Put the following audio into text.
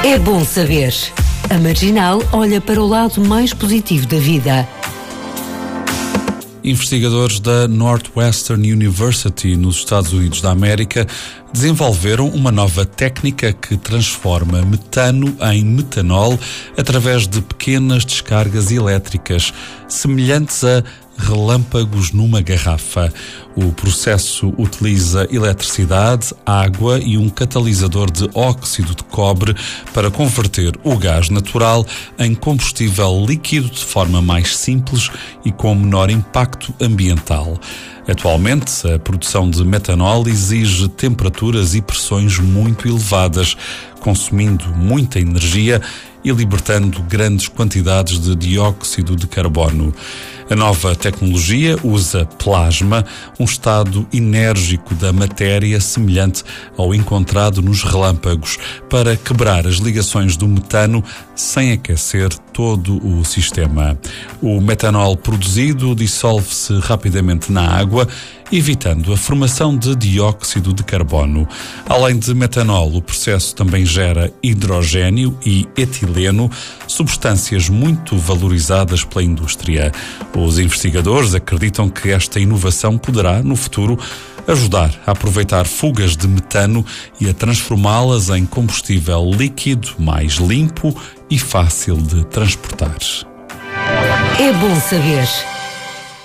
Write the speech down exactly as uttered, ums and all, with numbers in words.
É bom saber. A Marginal olha para o lado mais positivo da vida. Investigadores da Northwestern University, nos Estados Unidos da América, desenvolveram uma nova técnica que transforma metano em metanol através de pequenas descargas elétricas, semelhantes a relâmpagos numa garrafa. O processo utiliza eletricidade, água e um catalisador de óxido de cobre para converter o gás natural em combustível líquido de forma mais simples e com menor impacto ambiental. Atualmente, a produção de metanol exige temperaturas e pressões muito elevadas, consumindo muita energia e libertando grandes quantidades de dióxido de carbono. A nova tecnologia usa plasma, um estado enérgico da matéria semelhante ao encontrado nos relâmpagos, para quebrar as ligações do metano sem aquecer todo o sistema. O metanol produzido dissolve-se rapidamente na água, evitando a formação de dióxido de carbono. Além de metanol, o processo também gera hidrogênio e etileno, substâncias muito valorizadas pela indústria. Os investigadores acreditam que esta inovação poderá, no futuro, ajudar a aproveitar fugas de metano e a transformá-las em combustível líquido mais limpo e fácil de transportar. É bom saber.